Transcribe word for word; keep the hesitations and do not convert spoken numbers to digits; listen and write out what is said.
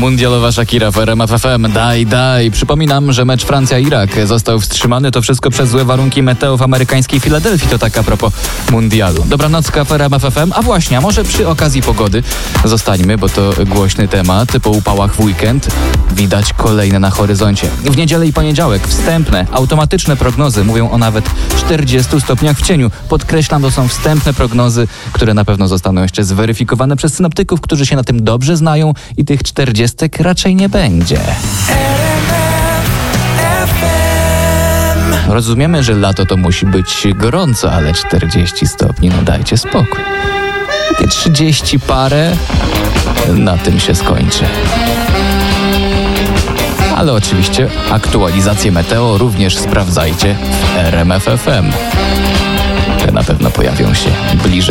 Mundialowa Shakira w R M F F M. Daj, daj. Przypominam, że mecz Francja-Irak został wstrzymany. To wszystko przez złe warunki meteo w amerykańskiej Filadelfii. To tak a propos mundialu. Dobranocka w R M F F M. A właśnie, a może przy okazji pogody zostańmy, bo to głośny temat. Po upałach w weekend widać kolejne na horyzoncie. W niedzielę i poniedziałek wstępne, automatyczne prognozy mówią o nawet czterdziestu stopniach w cieniu. Podkreślam, to są wstępne prognozy, które na pewno zostaną jeszcze zweryfikowane przez synoptyków, którzy się na tym dobrze znają i tych czterdziestek raczej nie będzie. Rozumiemy, że lato to musi być gorąco, ale czterdzieści stopni, no dajcie spokój. Takie trzydzieści parę, na tym się skończy. Ale oczywiście aktualizacje meteo również sprawdzajcie w R M F F M. Te na pewno pojawią się bliżej